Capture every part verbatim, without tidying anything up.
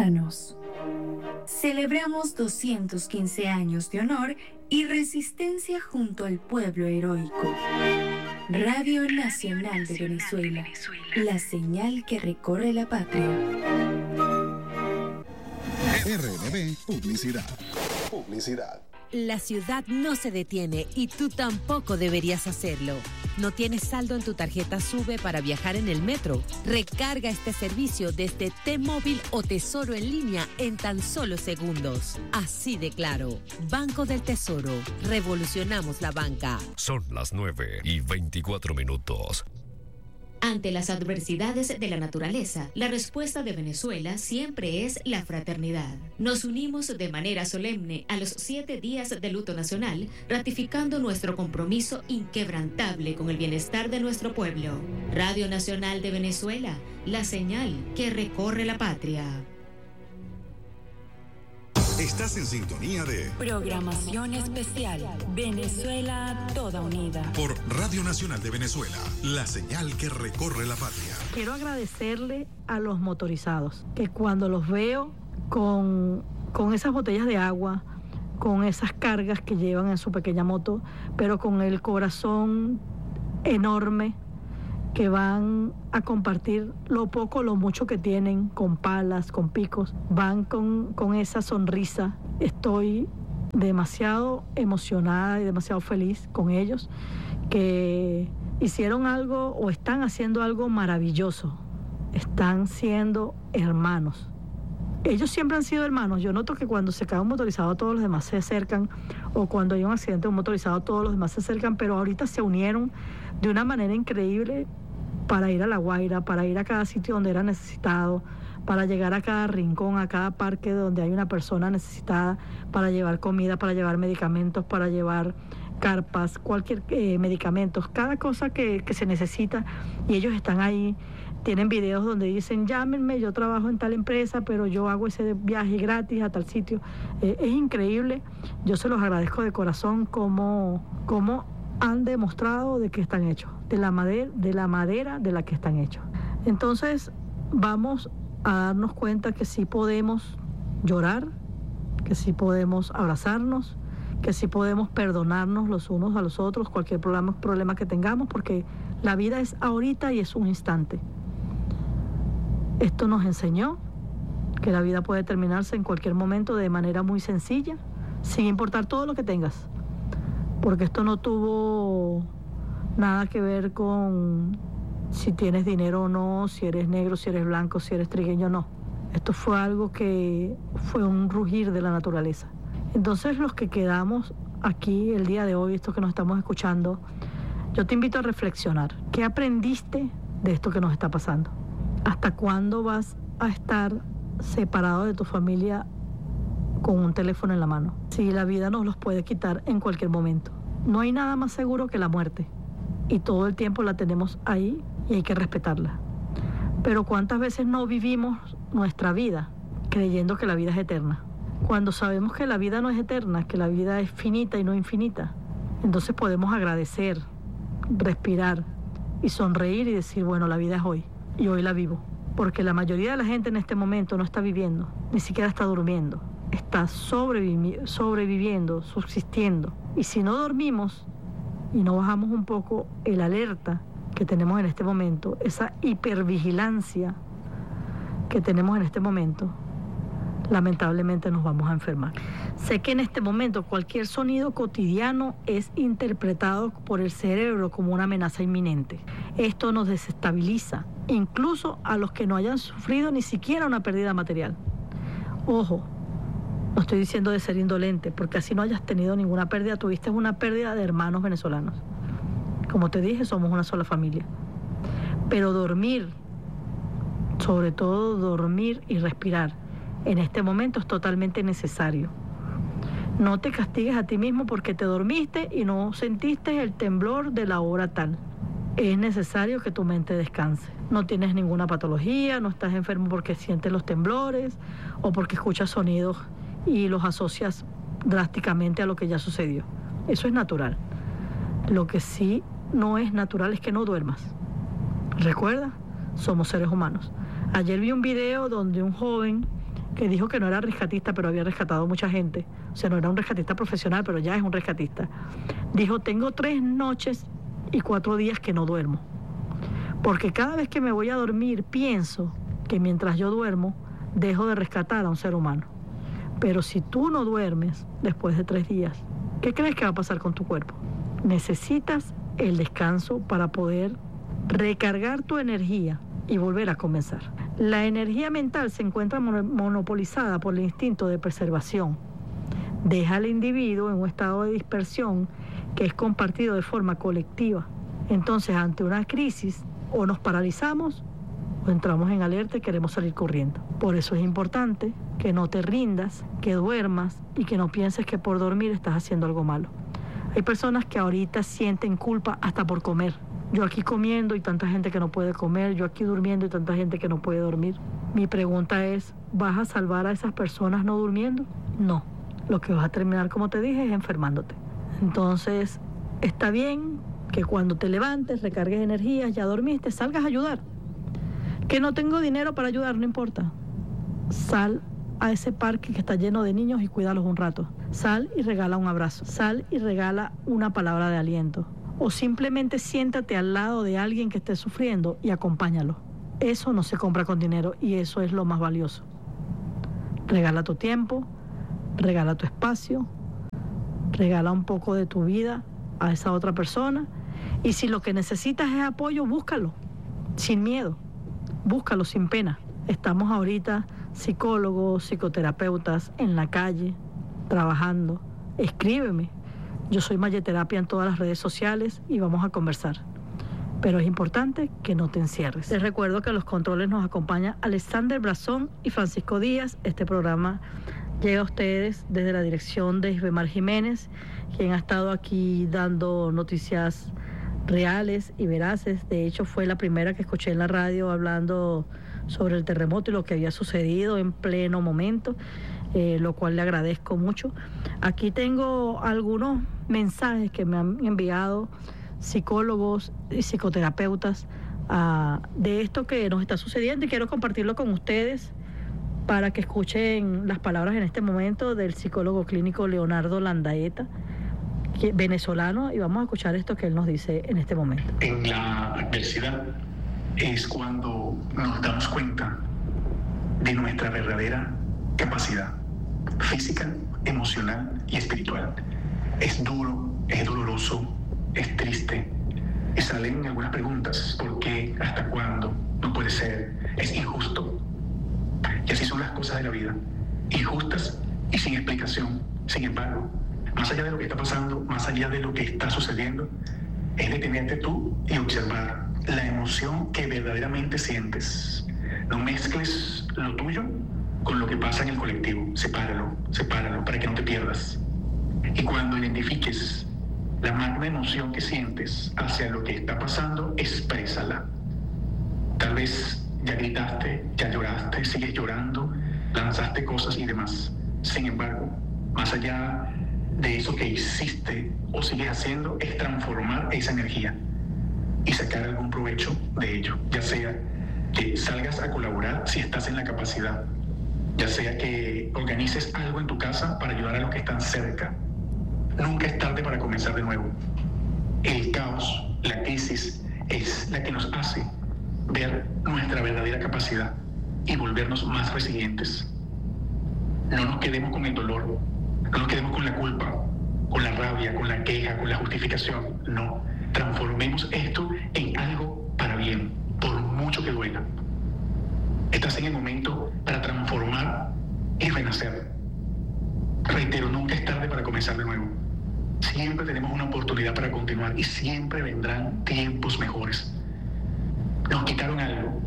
Ciudadanos. Celebramos doscientos quince años de honor y resistencia junto al pueblo heroico. Radio Nacional de Venezuela, la señal que recorre la patria. R N B Publicidad. Publicidad. La ciudad no se detiene y tú tampoco deberías hacerlo. ¿No tienes saldo en tu tarjeta SUBE para viajar en el metro? Recarga este servicio desde T-Móvil o Tesoro en línea en tan solo segundos. Así de claro. Banco del Tesoro. Revolucionamos la banca. Son las nueve y veinticuatro minutos. Ante las adversidades de la naturaleza, la respuesta de Venezuela siempre es la fraternidad. Nos unimos de manera solemne a los siete días de luto nacional, ratificando nuestro compromiso inquebrantable con el bienestar de nuestro pueblo. Radio Nacional de Venezuela, la señal que recorre la patria. Estás en sintonía de Programación especial. Venezuela toda unida. Por Radio Nacional de Venezuela, la señal que recorre la patria. Quiero agradecerle a los motorizados, que cuando los veo con, con esas botellas de agua, con esas cargas que llevan en su pequeña moto, pero con el corazón enorme, que van a compartir lo poco, lo mucho que tienen, con palas, con picos, van con, con esa sonrisa. Estoy demasiado emocionada y demasiado feliz con ellos, que hicieron algo o están haciendo algo maravilloso. Están siendo hermanos. Ellos siempre han sido hermanos. Yo noto que cuando se cae un motorizado todos los demás se acercan, o cuando hay un accidente de un motorizado todos los demás se acercan, pero ahorita se unieron de una manera increíble para ir a La Guaira, para ir a cada sitio donde era necesitado, para llegar a cada rincón, a cada parque donde hay una persona necesitada, para llevar comida, para llevar medicamentos, para llevar carpas, cualquier eh, medicamentos, cada cosa que, que se necesita, y ellos están ahí. Tienen videos donde dicen, llámenme, yo trabajo en tal empresa, pero yo hago ese viaje gratis a tal sitio. Eh, es increíble. Yo se los agradezco de corazón cómo, cómo han demostrado de que están hechos, de la madera, de la madera de la que están hechos. Entonces, vamos a darnos cuenta que sí podemos llorar, que sí podemos abrazarnos, que sí podemos perdonarnos los unos a los otros, cualquier problema, problema que tengamos, porque la vida es ahorita y es un instante. Esto nos enseñó que la vida puede terminarse en cualquier momento de manera muy sencilla, sin importar todo lo que tengas, porque esto no tuvo nada que ver con si tienes dinero o no, si eres negro, si eres blanco, si eres trigueño, no. Esto fue algo que fue un rugir de la naturaleza. Entonces, los que quedamos aquí el día de hoy, estos que nos estamos escuchando, yo te invito a reflexionar. ¿Qué aprendiste de esto que nos está pasando? ¿Hasta cuándo vas a estar separado de tu familia con un teléfono en la mano? Si la vida nos los puede quitar en cualquier momento. No hay nada más seguro que la muerte. Y todo el tiempo la tenemos ahí y hay que respetarla. Pero ¿cuántas veces no vivimos nuestra vida creyendo que la vida es eterna? Cuando sabemos que la vida no es eterna, que la vida es finita y no infinita, entonces podemos agradecer, respirar y sonreír y decir, bueno, la vida es hoy y hoy la vivo. Porque la mayoría de la gente en este momento no está viviendo, ni siquiera está durmiendo, está sobrevivi- sobreviviendo, subsistiendo. Y si no dormimos y no bajamos un poco el alerta que tenemos en este momento, esa hipervigilancia que tenemos en este momento, lamentablemente nos vamos a enfermar. Sé que en este momento cualquier sonido cotidiano es interpretado por el cerebro como una amenaza inminente. Esto nos desestabiliza, incluso a los que no hayan sufrido ni siquiera una pérdida material. Ojo, no estoy diciendo de ser indolente, porque así no hayas tenido ninguna pérdida, tuviste una pérdida de hermanos venezolanos. Como te dije, somos una sola familia. Pero dormir, sobre todo dormir y respirar, en este momento es totalmente necesario. No te castigues a ti mismo porque te dormiste y no sentiste el temblor de la hora tal. Es necesario que tu mente descanse. No tienes ninguna patología, no estás enfermo porque sientes los temblores o porque escuchas sonidos y los asocias drásticamente a lo que ya sucedió. Eso es natural. Lo que sí no es natural es que no duermas. Recuerda, somos seres humanos. Ayer vi un video donde un joven que dijo que no era rescatista, pero había rescatado a mucha gente. O sea, no era un rescatista profesional, pero ya es un rescatista. Dijo, tengo tres noches y cuatro días que no duermo. Porque cada vez que me voy a dormir, pienso que mientras yo duermo, dejo de rescatar a un ser humano. Pero si tú no duermes después de tres días, ¿qué crees que va a pasar con tu cuerpo? Necesitas el descanso para poder recargar tu energía y volver a comenzar. La energía mental se encuentra monopolizada por el instinto de preservación. Deja al individuo en un estado de dispersión que es compartido de forma colectiva. Entonces, ante una crisis, o nos paralizamos o entramos en alerta y queremos salir corriendo. Por eso es importante que no te rindas, que duermas y que no pienses que por dormir estás haciendo algo malo. Hay personas que ahorita sienten culpa hasta por comer. Yo aquí comiendo y tanta gente que no puede comer, yo aquí durmiendo y tanta gente que no puede dormir. Mi pregunta es, ¿vas a salvar a esas personas no durmiendo? No. Lo que vas a terminar, como te dije, es enfermándote. Entonces, está bien que cuando te levantes, recargues energías, ya dormiste, salgas a ayudar. Que no tengo dinero para ayudar, no importa. Sal a ese parque que está lleno de niños y cuídalos un rato. Sal y regala un abrazo. Sal y regala una palabra de aliento. O simplemente siéntate al lado de alguien que esté sufriendo y acompáñalo. Eso no se compra con dinero y eso es lo más valioso. Regala tu tiempo, regala tu espacio, regala un poco de tu vida a esa otra persona y si lo que necesitas es apoyo, búscalo, sin miedo, búscalo sin pena. Estamos ahorita psicólogos, psicoterapeutas en la calle, trabajando. Escríbeme. Yo soy Mayeterapia en todas las redes sociales y vamos a conversar. Pero es importante que no te encierres. Les recuerdo que a los controles nos acompaña Alexander Brazón y Francisco Díaz. Este programa llega a ustedes desde la dirección de Isbemar Jiménez, quien ha estado aquí dando noticias reales y veraces. De hecho, fue la primera que escuché en la radio hablando sobre el terremoto y lo que había sucedido en pleno momento. Eh, lo cual le agradezco mucho. Aquí tengo algunos mensajes que me han enviado psicólogos y psicoterapeutas uh, de esto que nos está sucediendo y quiero compartirlo con ustedes para que escuchen las palabras en este momento del psicólogo clínico Leonardo Landaeta, que, venezolano, y vamos a escuchar esto que él nos dice en este momento. En la adversidad es cuando nos damos cuenta de nuestra verdadera capacidad física, emocional y espiritual. Es duro, es doloroso, es triste. Y salen algunas preguntas. ¿Por qué? ¿Hasta cuándo? No puede ser. Es injusto. Y así son las cosas de la vida. Injustas y sin explicación. Sin embargo, más allá de lo que está pasando, más allá de lo que está sucediendo, es detenerte tú y observar la emoción que verdaderamente sientes. No mezcles lo tuyo con lo que pasa en el colectivo. Sepáralo, sepáralo para que no te pierdas. Y cuando identifiques la magna emoción que sientes hacia lo que está pasando, exprésala. Tal vez ya gritaste, ya lloraste, sigues llorando, lanzaste cosas y demás. Sin embargo, más allá de eso que hiciste o sigues haciendo, es transformar esa energía y sacar algún provecho de ello. Ya sea que salgas a colaborar si estás en la capacidad, ya sea que organices algo en tu casa para ayudar a los que están cerca. Nunca es tarde para comenzar de nuevo. El caos, la crisis, es la que nos hace ver nuestra verdadera capacidad y volvernos más resilientes. No nos quedemos con el dolor, no nos quedemos con la culpa, con la rabia, con la queja, con la justificación. No, transformemos esto en algo para bien, por mucho que duela. Estás en el momento para transformar y renacer. Reitero, nunca es tarde para comenzar de nuevo. Siempre tenemos una oportunidad para continuar y siempre vendrán tiempos mejores. Nos quitaron algo,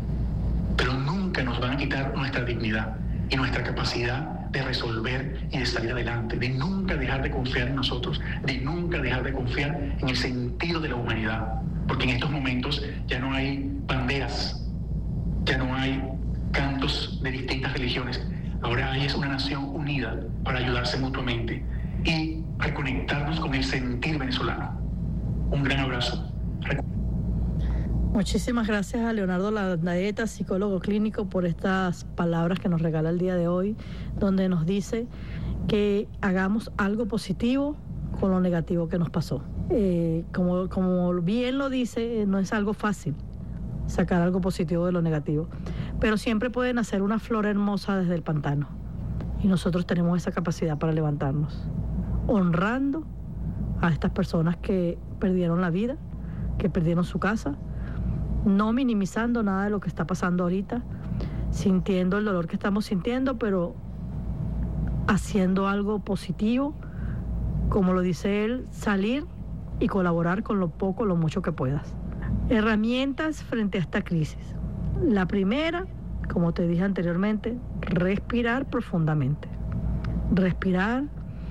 pero nunca nos van a quitar nuestra dignidad y nuestra capacidad de resolver y de salir adelante, de nunca dejar de confiar en nosotros, de nunca dejar de confiar en el sentido de la humanidad, porque en estos momentos ya no hay banderas, ya no hay cantos de distintas religiones. Ahora hay es una nación unida para ayudarse mutuamente y reconectarnos con el sentir venezolano. Un gran abrazo. Muchísimas gracias a Leonardo Landaeta, psicólogo clínico, por estas palabras que nos regala el día de hoy, donde nos dice que hagamos algo positivo con lo negativo que nos pasó. Eh, como, como bien lo dice, no es algo fácil sacar algo positivo de lo negativo, pero siempre pueden hacer una flor hermosa desde el pantano, y nosotros tenemos esa capacidad para levantarnos, honrando a estas personas que perdieron la vida, que perdieron su casa, no minimizando nada de lo que está pasando ahorita, sintiendo el dolor que estamos sintiendo, pero haciendo algo positivo, como lo dice él, salir y colaborar con lo poco o lo mucho que puedas. Herramientas frente a esta crisis. La primera, como te dije anteriormente, respirar profundamente. Respirar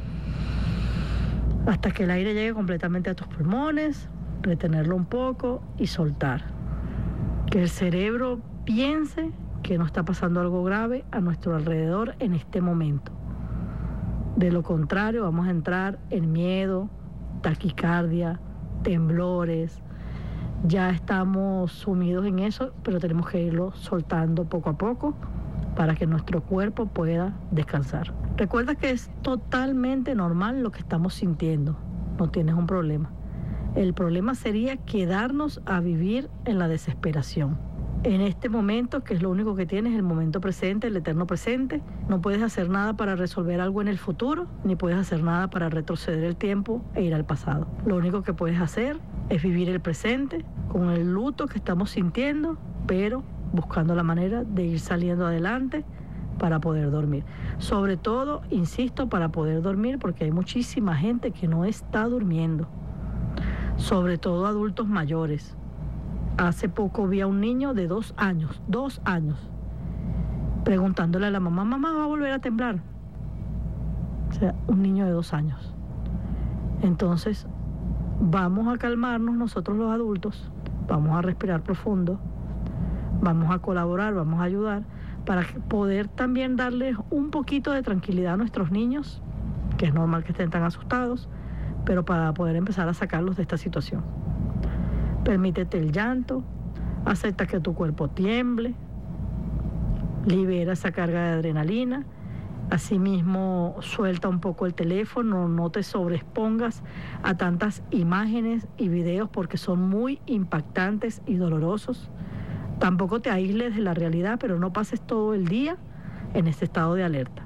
hasta que el aire llegue completamente a tus pulmones, retenerlo un poco y soltar. Que el cerebro piense que no está pasando algo grave a nuestro alrededor en este momento. De lo contrario, vamos a entrar en miedo, taquicardia, temblores. Ya estamos sumidos en eso, pero tenemos que irlo soltando poco a poco para que nuestro cuerpo pueda descansar. Recuerda que es totalmente normal lo que estamos sintiendo. No tienes un problema. El problema sería quedarnos a vivir en la desesperación. En este momento, que es lo único que tienes, el momento presente, el eterno presente, no puedes hacer nada para resolver algo en el futuro, ni puedes hacer nada para retroceder el tiempo e ir al pasado. Lo único que puedes hacer es vivir el presente con el luto que estamos sintiendo, pero buscando la manera de ir saliendo adelante para poder dormir. Sobre todo, insisto, para poder dormir, porque hay muchísima gente que no está durmiendo. Sobre todo adultos mayores. Hace poco vi a un niño de dos años, dos años, preguntándole a la mamá, mamá, ¿va a volver a temblar? O sea, un niño de dos años. Entonces, vamos a calmarnos nosotros los adultos, vamos a respirar profundo, vamos a colaborar, vamos a ayudar, para poder también darles un poquito de tranquilidad a nuestros niños, que es normal que estén tan asustados, pero para poder empezar a sacarlos de esta situación. Permítete el llanto, acepta que tu cuerpo tiemble, libera esa carga de adrenalina, asimismo suelta un poco el teléfono, no te sobreexpongas a tantas imágenes y videos porque son muy impactantes y dolorosos. Tampoco te aísles de la realidad, pero no pases todo el día en ese estado de alerta.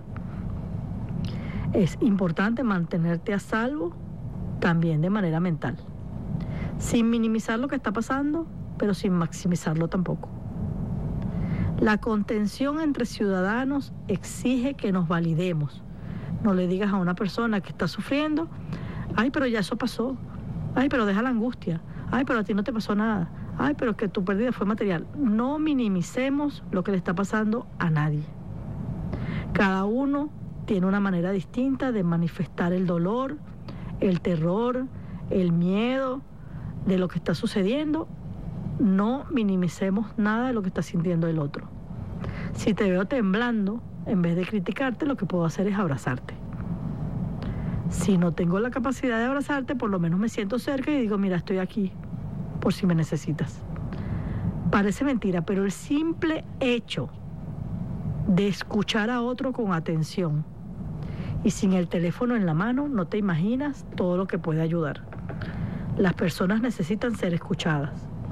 Es importante mantenerte a salvo también de manera mental, sin minimizar lo que está pasando, pero sin maximizarlo tampoco. La contención entre ciudadanos exige que nos validemos. No le digas a una persona que está sufriendo, ay, pero ya eso pasó, ay, pero deja la angustia, ay, pero a ti no te pasó nada, ay, pero que tu pérdida fue material. No minimicemos lo que le está pasando a nadie. Cada uno tiene una manera distinta de manifestar el dolor, el terror, el miedo de lo que está sucediendo. No minimicemos nada de lo que está sintiendo el otro. Si te veo temblando, en vez de criticarte, lo que puedo hacer es abrazarte. Si no tengo la capacidad de abrazarte, por lo menos me siento cerca y digo, mira, estoy aquí, por si me necesitas. Parece mentira, pero el simple hecho de escuchar a otro con atención y sin el teléfono en la mano, no te imaginas todo lo que puede ayudar. Las personas necesitan ser escuchadas.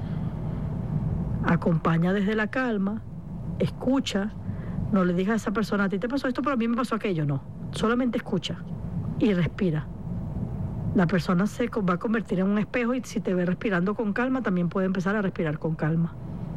Acompaña desde la calma, escucha, no le digas a esa persona, a ti te pasó esto, pero a mí me pasó aquello, no. Solamente escucha y respira. La persona se va a convertir en un espejo y si te ve respirando con calma, también puede empezar a respirar con calma.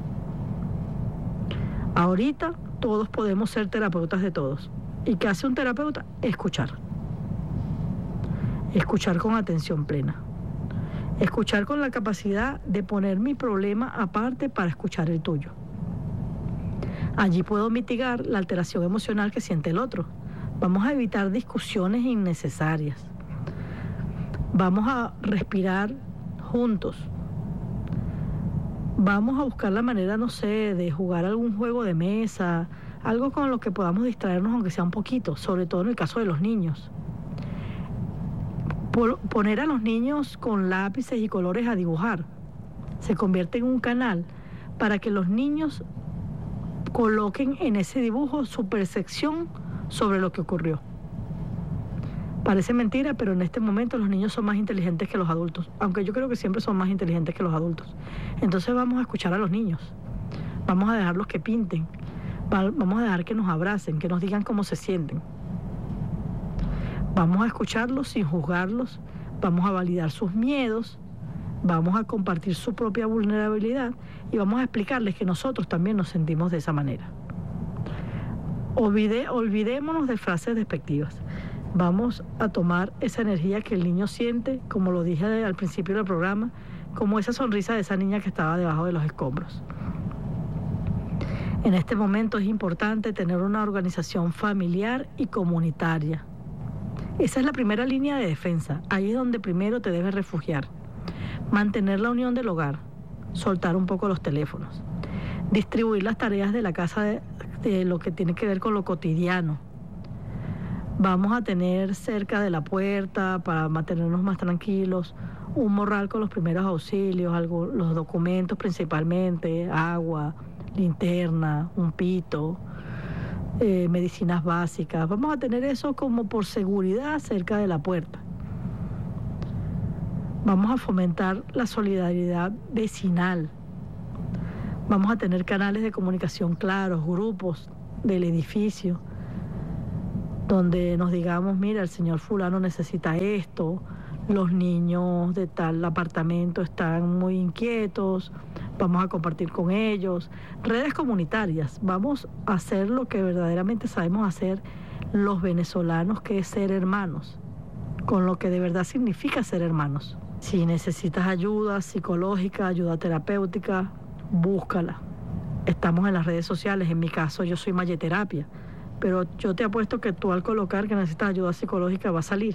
Ahorita todos podemos ser terapeutas de todos. ¿Y qué hace un terapeuta? Escuchar. Escuchar con atención plena. Escuchar con la capacidad de poner mi problema aparte para escuchar el tuyo. Allí puedo mitigar la alteración emocional que siente el otro. Vamos a evitar discusiones innecesarias. Vamos a respirar juntos. Vamos a buscar la manera, no sé, de jugar algún juego de mesa, algo con lo que podamos distraernos, aunque sea un poquito, sobre todo en el caso de los niños. Por, poner a los niños con lápices y colores a dibujar. se convierte en un canal para que los niños coloquen en ese dibujo su percepción sobre lo que ocurrió. Parece mentira, pero en este momento los niños son más inteligentes que los adultos, aunque yo creo que siempre son más inteligentes que los adultos. Entonces vamos a escuchar a los niños, vamos a dejarlos que pinten, vamos a dejar que nos abracen, que nos digan cómo se sienten. Vamos a escucharlos sin juzgarlos, vamos a validar sus miedos, vamos a compartir su propia vulnerabilidad y vamos a explicarles que nosotros también nos sentimos de esa manera. Olvide, olvidémonos de frases despectivas. Vamos a tomar esa energía que el niño siente, como lo dije al principio del programa, como esa sonrisa de esa niña que estaba debajo de los escombros. En este momento es importante tener una organización familiar y comunitaria. Esa es la primera línea de defensa. Ahí es donde primero te debes refugiar. Mantener la unión del hogar, soltar un poco los teléfonos, distribuir las tareas de la casa de, de lo que tiene que ver con lo cotidiano. Vamos a tener cerca de la puerta, para mantenernos más tranquilos, un morral con los primeros auxilios, algo, los documentos principalmente, agua, linterna, un pito, eh, medicinas básicas. Vamos a tener eso como por seguridad cerca de la puerta. Vamos a fomentar la solidaridad vecinal. Vamos a tener canales de comunicación claros, grupos del edificio, donde nos digamos, mira, el señor fulano necesita esto, los niños de tal apartamento están muy inquietos, vamos a compartir con ellos. Redes comunitarias, vamos a hacer lo que verdaderamente sabemos hacer los venezolanos, que es ser hermanos, con lo que de verdad significa ser hermanos. Si necesitas ayuda psicológica, ayuda terapéutica, búscala. Estamos en las redes sociales, en mi caso yo soy Mayeterapia, pero yo te apuesto que tú al colocar que necesitas ayuda psicológica va a salir.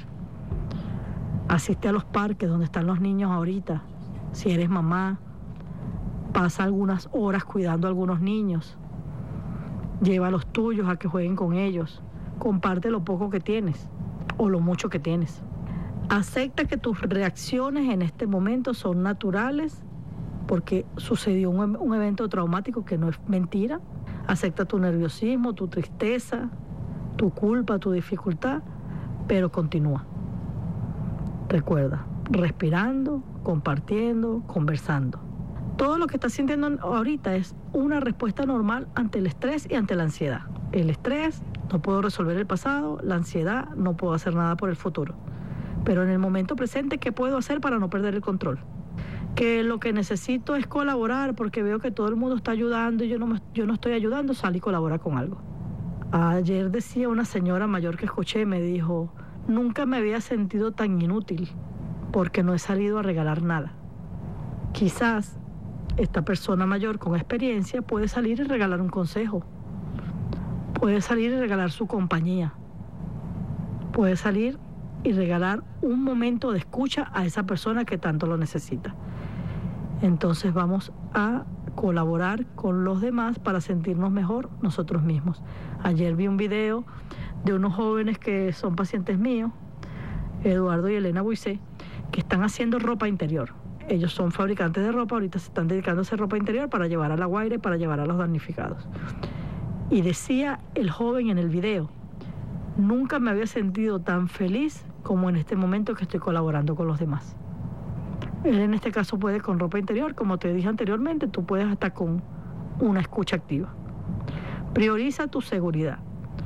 Asiste a los parques donde están los niños ahorita. Si eres mamá, pasa algunas horas cuidando a algunos niños. Lleva a los tuyos a que jueguen con ellos. Comparte lo poco que tienes o lo mucho que tienes. Acepta que tus reacciones en este momento son naturales porque sucedió un, un evento traumático que no es mentira. Acepta tu nerviosismo, tu tristeza, tu culpa, tu dificultad, pero continúa. Recuerda, respirando, compartiendo, conversando. Todo lo que estás sintiendo ahorita es una respuesta normal ante el estrés y ante la ansiedad. El estrés, no puedo resolver el pasado; la ansiedad, no puedo hacer nada por el futuro. Pero en el momento presente, ¿qué puedo hacer para no perder el control? Que lo que necesito es colaborar porque veo que todo el mundo está ayudando y yo no, me, yo no estoy ayudando, sal y colabora con algo. Ayer decía una señora mayor que escuché, me dijo, nunca me había sentido tan inútil porque no he salido a regalar nada. Quizás esta persona mayor con experiencia puede salir y regalar un consejo, puede salir y regalar su compañía, puede salir y regalar un momento de escucha a esa persona que tanto lo necesita. Entonces vamos a colaborar con los demás para sentirnos mejor nosotros mismos. Ayer vi un video de unos jóvenes que son pacientes míos, Eduardo y Elena Buisé, que están haciendo ropa interior. Ellos son fabricantes de ropa, ahorita se están dedicando a hacer ropa interior para llevar a La Guaira y para llevar a los damnificados. Y decía el joven en el video, nunca me había sentido tan feliz como en este momento que estoy colaborando con los demás. Él en este caso puede con ropa interior, como te dije anteriormente, tú puedes hasta con una escucha activa. Prioriza tu seguridad.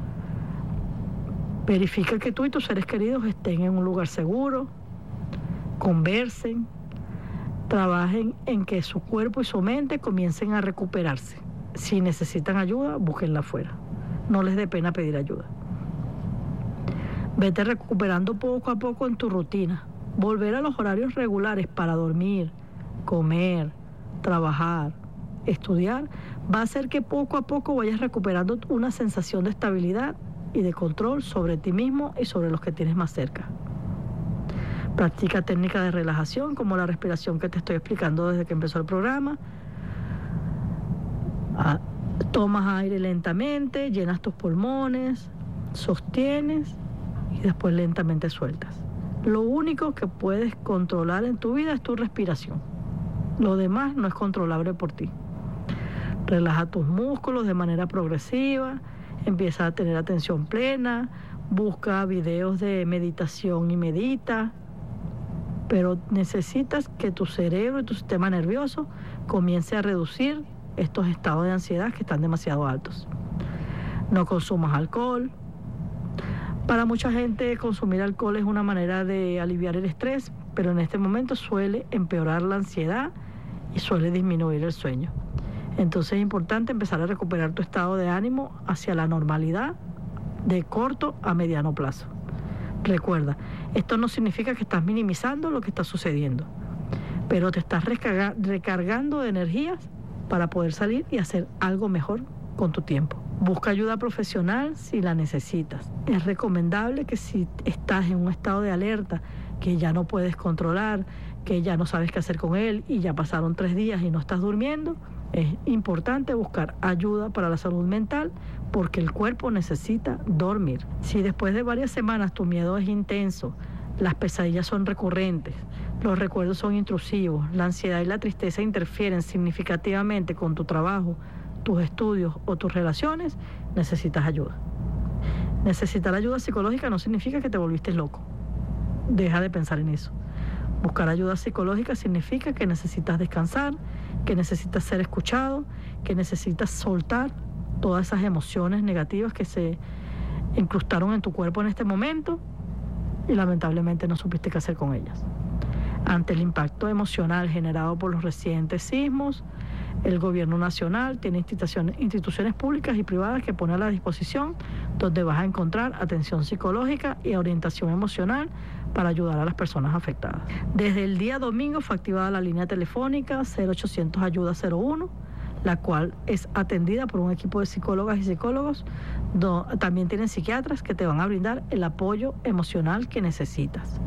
Verifica que tú y tus seres queridos estén en un lugar seguro, conversen, trabajen en que su cuerpo y su mente comiencen a recuperarse. Si necesitan ayuda, búsquenla afuera. No les dé pena pedir ayuda. Vete recuperando poco a poco en tu rutina. Volver a los horarios regulares para dormir, comer, trabajar, estudiar, va a hacer que poco a poco vayas recuperando una sensación de estabilidad y de control sobre ti mismo y sobre los que tienes más cerca. Practica técnicas de relajación como la respiración que te estoy explicando desde que empezó el programa. Ah, tomas aire lentamente, llenas tus pulmones, sostienes y después lentamente sueltas. Lo único que puedes controlar en tu vida es tu respiración. Lo demás no es controlable por ti. Relaja tus músculos de manera progresiva, empieza a tener atención plena, busca videos de meditación y medita, pero necesitas que tu cerebro y tu sistema nervioso comience a reducir estos estados de ansiedad que están demasiado altos. No consumas alcohol. Para mucha gente consumir alcohol es una manera de aliviar el estrés, pero en este momento suele empeorar la ansiedad y suele disminuir el sueño. Entonces es importante empezar a recuperar tu estado de ánimo hacia la normalidad de corto a mediano plazo. Recuerda, esto no significa que estás minimizando lo que está sucediendo, pero te estás recarga- recargando de energías para poder salir y hacer algo mejor con tu tiempo. Busca ayuda profesional si la necesitas. Es recomendable que si estás en un estado de alerta, que ya no puedes controlar, que ya no sabes qué hacer con él y ya pasaron tres días y no estás durmiendo, es importante buscar ayuda para la salud mental porque el cuerpo necesita dormir. Si después de varias semanas tu miedo es intenso, las pesadillas son recurrentes, los recuerdos son intrusivos, la ansiedad y la tristeza interfieren significativamente con tu trabajo, tus estudios o tus relaciones, necesitas ayuda. Necesitar ayuda psicológica no significa que te volviste loco. Deja de pensar en eso. Buscar ayuda psicológica significa que necesitas descansar, que necesitas ser escuchado, que necesitas soltar todas esas emociones negativas que se incrustaron en tu cuerpo en este momento y lamentablemente no supiste qué hacer con ellas. Ante el impacto emocional generado por los recientes sismos, el gobierno nacional tiene instituciones, instituciones públicas y privadas que pone a la disposición donde vas a encontrar atención psicológica y orientación emocional para ayudar a las personas afectadas. Desde el día domingo fue activada la línea telefónica cero ochocientos ayuda cero uno, la cual es atendida por un equipo de psicólogas y psicólogos. Do, también tienen psiquiatras que te van a brindar el apoyo emocional que necesitas.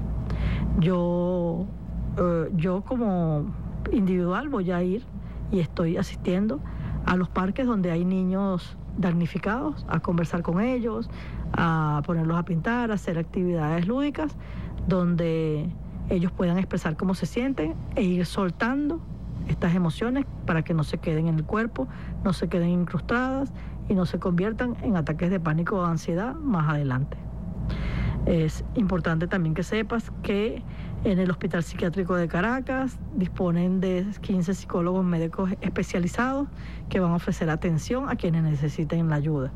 Yo, eh, yo como individual voy a ir y estoy asistiendo a los parques donde hay niños damnificados, a conversar con ellos, a ponerlos a pintar, a hacer actividades lúdicas donde ellos puedan expresar cómo se sienten e ir soltando estas emociones para que no se queden en el cuerpo, no se queden incrustadas y no se conviertan en ataques de pánico o ansiedad más adelante. Es importante también que sepas que en el Hospital Psiquiátrico de Caracas disponen de quince psicólogos médicos especializados que van a ofrecer atención a quienes necesiten la ayuda.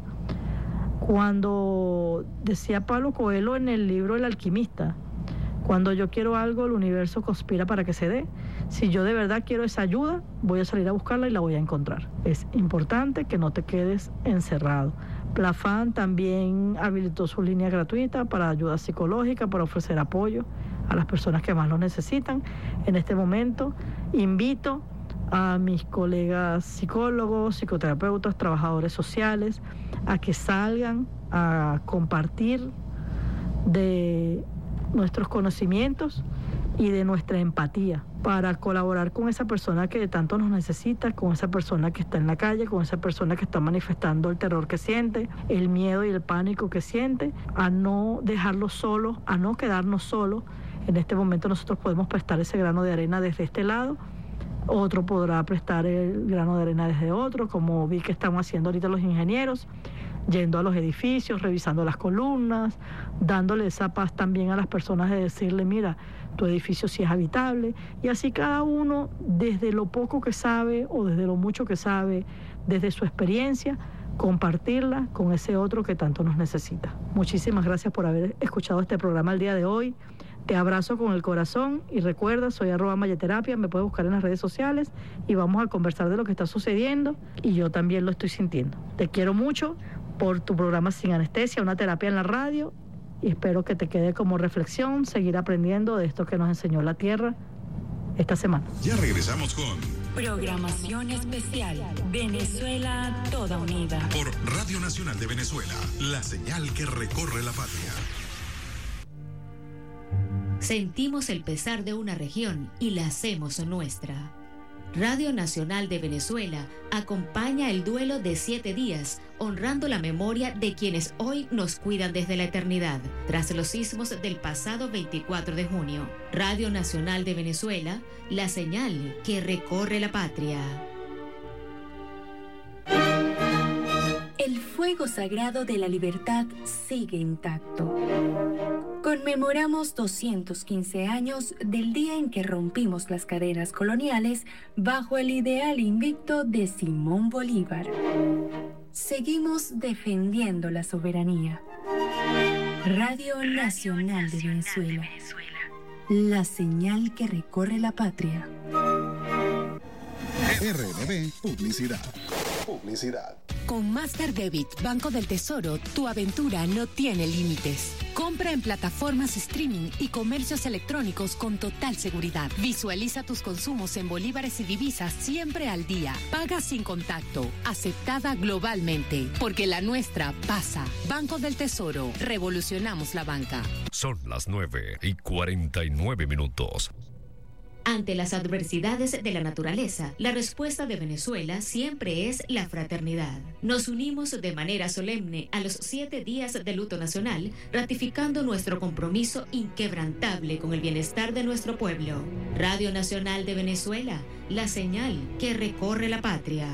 Cuando decía Pablo Coelho en el libro El Alquimista, cuando yo quiero algo, el universo conspira para que se dé. Si yo de verdad quiero esa ayuda, voy a salir a buscarla y la voy a encontrar. Es importante que no te quedes encerrado. Plafan también habilitó su línea gratuita para ayuda psicológica, para ofrecer apoyo a las personas que más lo necesitan. En este momento invito a mis colegas psicólogos, psicoterapeutas, trabajadores sociales, a que salgan a compartir de nuestros conocimientos y de nuestra empatía para colaborar con esa persona que tanto nos necesita, con esa persona que está en la calle, con esa persona que está manifestando el terror que siente, el miedo y el pánico que siente, a no dejarlos solos, a no quedarnos solos. En este momento nosotros podemos prestar ese grano de arena desde este lado, otro podrá prestar el grano de arena desde otro, como vi que estamos haciendo ahorita los ingenieros, yendo a los edificios, revisando las columnas, dándole esa paz también a las personas de decirle, mira, tu edificio sí es habitable, y así cada uno, desde lo poco que sabe o desde lo mucho que sabe, desde su experiencia, compartirla con ese otro que tanto nos necesita. Muchísimas gracias por haber escuchado este programa el día de hoy. Te abrazo con el corazón y recuerda, soy arroba mayaterapia, me puedes buscar en las redes sociales y vamos a conversar de lo que está sucediendo y yo también lo estoy sintiendo. Te quiero mucho por tu programa Sin Anestesia, una terapia en la radio, y espero que te quede como reflexión seguir aprendiendo de esto que nos enseñó la Tierra esta semana. Ya regresamos con Programación especial Venezuela Toda Unida por Radio Nacional de Venezuela, la señal que recorre la patria. Sentimos el pesar de una región y la hacemos nuestra. Radio Nacional de Venezuela acompaña el duelo de siete días, honrando la memoria de quienes hoy nos cuidan desde la eternidad, tras los sismos del pasado veinticuatro de junio. Radio Nacional de Venezuela, la señal que recorre la patria. El fuego sagrado de la libertad sigue intacto. Conmemoramos doscientos quince años del día en que rompimos las cadenas coloniales bajo el ideal invicto de Simón Bolívar. Seguimos defendiendo la soberanía. Radio Nacional de Venezuela, la señal que recorre la patria. R N B Publicidad. Publicidad. Con Master Debit, Banco del Tesoro, tu aventura no tiene límites. Compra en plataformas streaming y comercios electrónicos con total seguridad. Visualiza tus consumos en bolívares y divisas siempre al día. Paga sin contacto. Aceptada globalmente. Porque la nuestra pasa. Banco del Tesoro. Revolucionamos la banca. Son las nueve y cuarenta y nueve minutos. Ante las adversidades de la naturaleza, la respuesta de Venezuela siempre es la fraternidad. Nos unimos de manera solemne a los siete días de luto nacional, ratificando nuestro compromiso inquebrantable con el bienestar de nuestro pueblo. Radio Nacional de Venezuela, la señal que recorre la patria.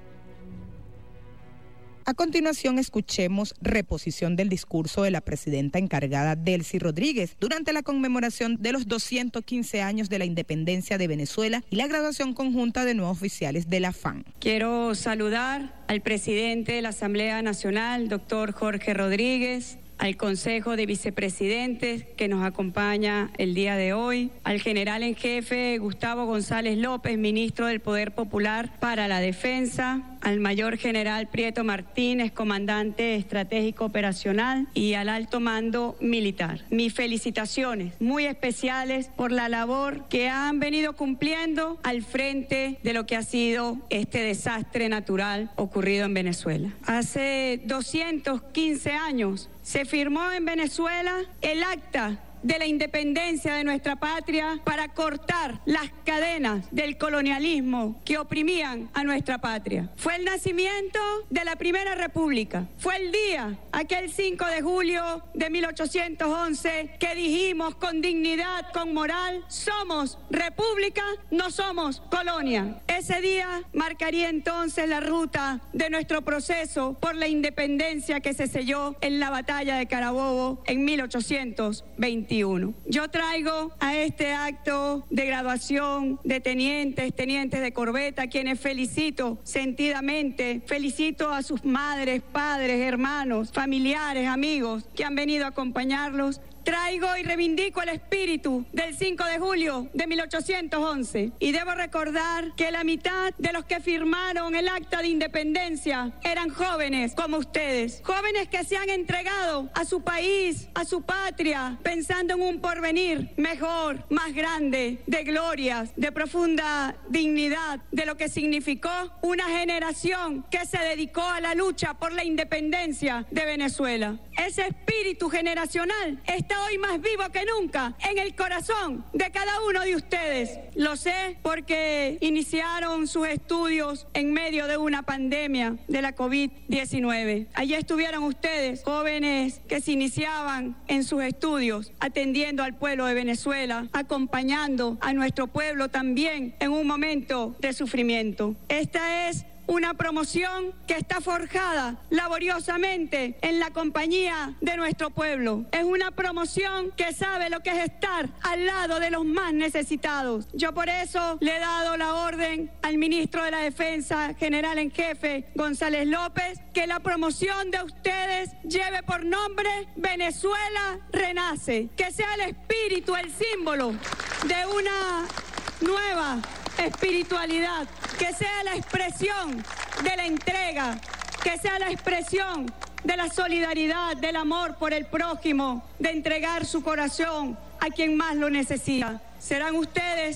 A continuación, escuchemos reposición del discurso de la presidenta encargada Delcy Rodríguez durante la conmemoración de los doscientos quince años de la independencia de Venezuela y la graduación conjunta de nuevos oficiales de la F A N. Quiero saludar al presidente de la Asamblea Nacional, doctor Jorge Rodríguez, al Consejo de Vicepresidentes que nos acompaña el día de hoy, al general en jefe Gustavo González López, ministro del Poder Popular para la Defensa, al mayor general Prieto Martínez, comandante estratégico operacional, y al alto mando militar. Mis felicitaciones muy especiales por la labor que han venido cumpliendo al frente de lo que ha sido este desastre natural ocurrido en Venezuela. Hace doscientos quince años se firmó en Venezuela el acta de la independencia de nuestra patria para cortar las cadenas del colonialismo que oprimían a nuestra patria. Fue el nacimiento de la Primera República. Fue el día, aquel cinco de julio de mil ochocientos once, que dijimos con dignidad, con moral: somos república, no somos colonia. Ese día marcaría entonces la ruta de nuestro proceso por la independencia que se selló en la batalla de Carabobo en mil ochocientos veinte. Yo traigo a este acto de graduación de tenientes, tenientes de corbeta, a quienes felicito sentidamente, felicito a sus madres, padres, hermanos, familiares, amigos que han venido a acompañarlos. Traigo y reivindico el espíritu del cinco de julio de mil ochocientos once y debo recordar que la mitad de los que firmaron el acta de independencia eran jóvenes como ustedes, jóvenes que se han entregado a su país, a su patria, pensando en un porvenir mejor, más grande, de glorias, de profunda dignidad, de lo que significó una generación que se dedicó a la lucha por la independencia de Venezuela. Ese espíritu generacional está hoy más vivo que nunca en el corazón de cada uno de ustedes. Lo sé porque iniciaron sus estudios en medio de una pandemia de la COVID diecinueve. Allí estuvieron ustedes, jóvenes que se iniciaban en sus estudios, atendiendo al pueblo de Venezuela, acompañando a nuestro pueblo también en un momento de sufrimiento. Esta es una promoción que está forjada laboriosamente en la compañía de nuestro pueblo. Es una promoción que sabe lo que es estar al lado de los más necesitados. Yo por eso le he dado la orden al ministro de la Defensa, general en jefe González López, que la promoción de ustedes lleve por nombre Venezuela Renace, que sea el espíritu, el símbolo de una nueva espiritualidad, que sea la expresión de la entrega, que sea la expresión de la solidaridad, del amor por el prójimo, de entregar su corazón a quien más lo necesita. Serán ustedes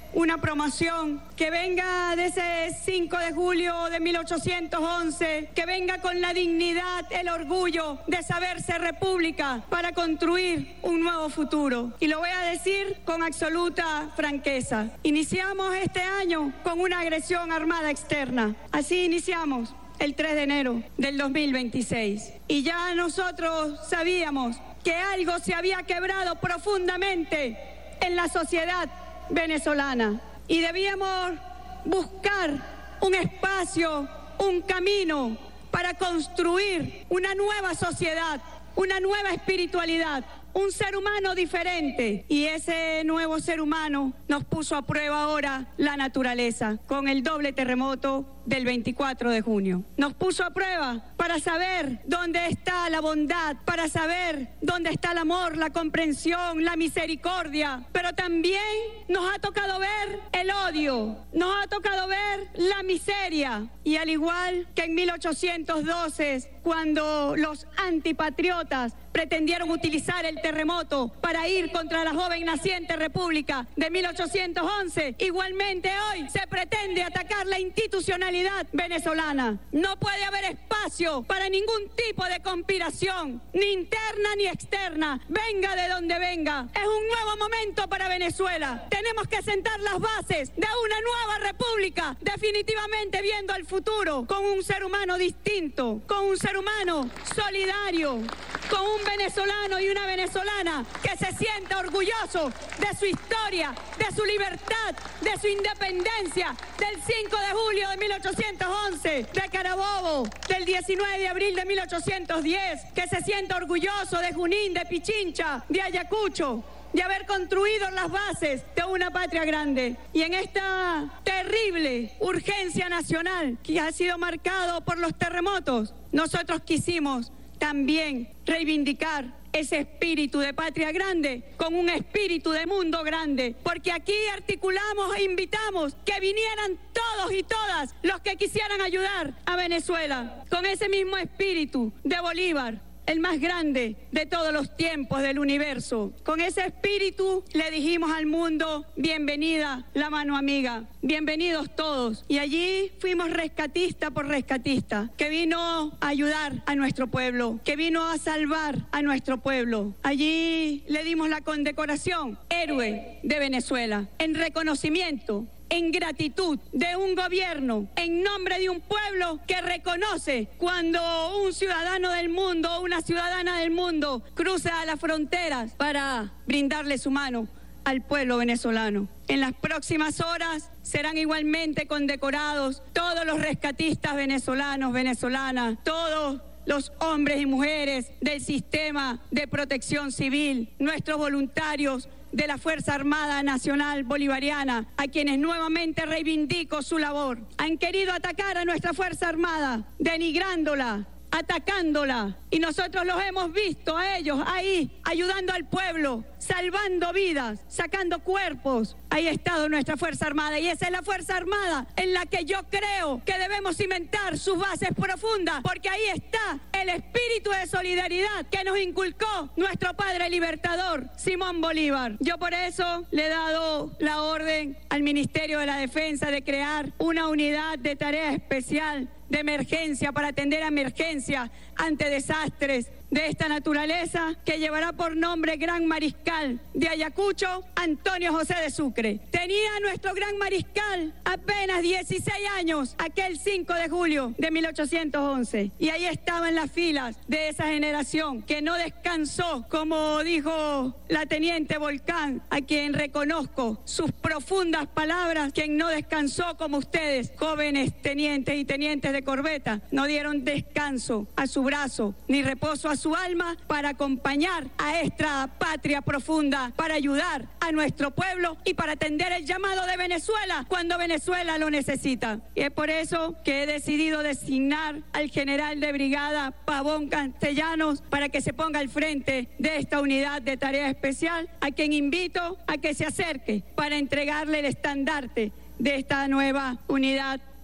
una promoción que venga de ese cinco de julio de mil ochocientos once, que venga con la dignidad, el orgullo de saberse república para construir un nuevo futuro. Y lo voy a decir con absoluta franqueza. Iniciamos este año con una agresión armada externa. Así iniciamos el tres de enero del dos mil veintiséis. Y ya nosotros sabíamos que algo se había quebrado profundamente en la sociedad venezolana y debíamos buscar un espacio, un camino para construir una nueva sociedad, una nueva espiritualidad, un ser humano diferente. Y ese nuevo ser humano nos puso a prueba ahora la naturaleza con el doble terremoto del veinticuatro de junio. Nos puso a prueba para saber dónde está la bondad, para saber dónde está el amor, la comprensión, la misericordia. Pero también nos ha tocado ver el odio, nos ha tocado ver la miseria. Y al igual que en mil ochocientos doce, cuando los antipatriotas pretendieron utilizar el terremoto para ir contra la joven naciente República de mil ochocientos once, igualmente hoy se pretende atacar la institucionalidad venezolana. No puede haber espacio para ningún tipo de conspiración, ni interna ni externa, venga de donde venga. Es un nuevo momento para Venezuela. Tenemos que sentar las bases de una nueva república, definitivamente viendo al futuro con un ser humano distinto, con un ser humano solidario, con un venezolano y una venezolana que se sienta orgulloso de su historia, de su libertad, de su independencia, del cinco de julio de mil ochocientos once, de Carabobo, del diecinueve de abril de mil ochocientos diez, que se sienta orgulloso de Junín, de Pichincha, de Ayacucho, de haber construido las bases de una patria grande. Y en esta terrible urgencia nacional que ha sido marcado por los terremotos, nosotros quisimos también reivindicar ese espíritu de patria grande con un espíritu de mundo grande, porque aquí articulamos e invitamos que vinieran todos y todas los que quisieran ayudar a Venezuela con ese mismo espíritu de Bolívar, el más grande de todos los tiempos del universo. Con ese espíritu le dijimos al mundo: bienvenida la mano amiga, bienvenidos todos. Y allí fuimos rescatista por rescatista, que vino a ayudar a nuestro pueblo, que vino a salvar a nuestro pueblo. Allí le dimos la condecoración Héroe de Venezuela, en reconocimiento, en gratitud de un gobierno, en nombre de un pueblo que reconoce cuando un ciudadano del mundo, una ciudadana del mundo cruza las fronteras para brindarle su mano al pueblo venezolano. En las próximas horas serán igualmente condecorados todos los rescatistas venezolanos, venezolanas, todos los hombres y mujeres del sistema de protección civil, nuestros voluntarios de la Fuerza Armada Nacional Bolivariana, a quienes nuevamente reivindico su labor. Han querido atacar a nuestra Fuerza Armada, denigrándola, atacándola, y nosotros los hemos visto a ellos ahí, ayudando al pueblo, salvando vidas, sacando cuerpos. Ahí ha estado nuestra Fuerza Armada, y esa es la Fuerza Armada en la que yo creo que debemos cimentar sus bases profundas, porque ahí está el espíritu de solidaridad que nos inculcó nuestro padre libertador, Simón Bolívar. Yo por eso le he dado la orden al Ministerio de la Defensa de crear una unidad de tarea especial de emergencia para atender a emergencias ante desastres de esta naturaleza, que llevará por nombre Gran Mariscal de Ayacucho, Antonio José de Sucre. Tenía nuestro Gran Mariscal apenas dieciséis años aquel cinco de julio de mil ochocientos once, y ahí estaba en las filas de esa generación que no descansó, como dijo la teniente Volcán, a quien reconozco sus profundas palabras: quien no descansó como ustedes, jóvenes tenientes y tenientes de corbeta, no dieron descanso a su brazo ni reposo a su alma para acompañar a esta patria profunda, para ayudar a nuestro pueblo y para atender el llamado de Venezuela cuando Venezuela lo necesita. Y es por eso que he decidido designar al general de brigada Pavón Castellanos para que se ponga al frente de esta unidad de tarea especial, a quien invito a que se acerque para entregarle el estandarte de esta nueva unidad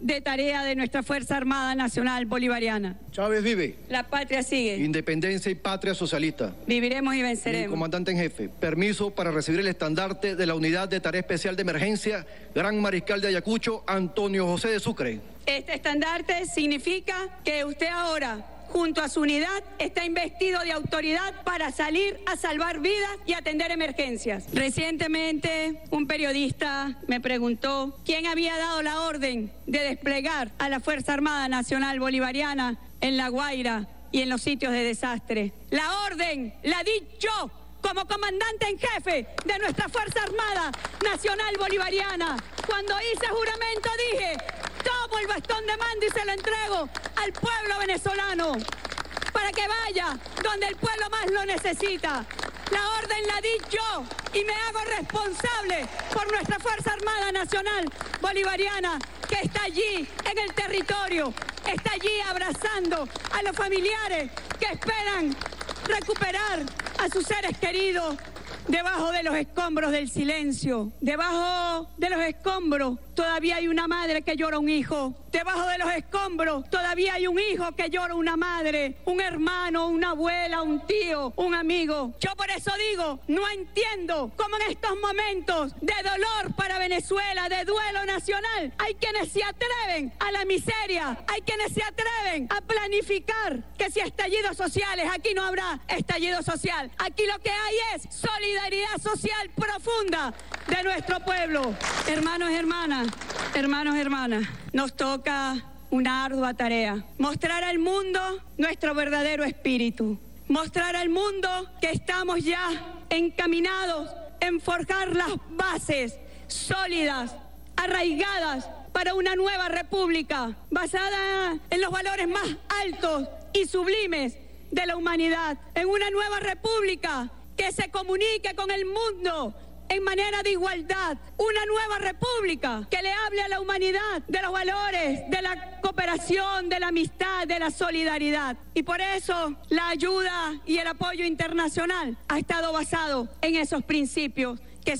de tarea de nuestra Fuerza Armada Nacional Bolivariana. Chávez vive. La patria sigue. Independencia y patria socialista. Viviremos y venceremos. Mi comandante en jefe, permiso para recibir el estandarte de la Unidad de Tarea Especial de Emergencia, Gran Mariscal de Ayacucho, Antonio José de Sucre. Este estandarte significa que usted ahora, junto a su unidad, está investido de autoridad para salir a salvar vidas y atender emergencias. Recientemente, un periodista me preguntó quién había dado la orden de desplegar a la Fuerza Armada Nacional Bolivariana en La Guaira y en los sitios de desastre. La orden la di yo como comandante en jefe de nuestra Fuerza Armada Nacional Bolivariana. Cuando hice juramento dije, tomo el bastón de mando y se lo entrego al pueblo venezolano para que vaya donde el pueblo más lo necesita. La orden la di yo y me hago responsable por nuestra Fuerza Armada Nacional Bolivariana que está allí en el territorio, está allí abrazando a los familiares que esperan recuperar a sus seres queridos debajo de los escombros del silencio. Debajo de los escombros todavía hay una madre que llora un hijo. Debajo de los escombros todavía hay un hijo que llora una madre, un hermano, una abuela, un tío, un amigo. Yo por eso digo, no entiendo cómo en estos momentos de dolor para Venezuela, de duelo nacional, hay quienes se atreven a la miseria, hay quienes se atreven a planificar que si estallidos sociales, aquí no habrá estallido social. Aquí lo que hay es solidaridad social profunda de nuestro pueblo. Hermanos y hermanas, hermanos y hermanas, nos toca una ardua tarea, mostrar al mundo nuestro verdadero espíritu, mostrar al mundo que estamos ya encaminados en forjar las bases sólidas, arraigadas para una nueva república, basada en los valores más altos y sublimes de la humanidad, en una nueva república que se comunique con el mundo en manera de igualdad, una nueva república que le hable a la humanidad de los valores, de la cooperación, de la amistad, de la solidaridad. Y por eso la ayuda y el apoyo internacional ha estado basado en esos principios.